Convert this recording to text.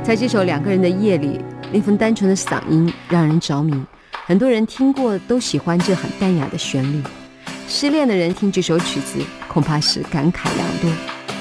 在这首两个人的夜里，那份单纯的嗓音让人着迷，很多人听过都喜欢这很淡雅的旋律。失恋的人听这首曲子，恐怕是感慨良多。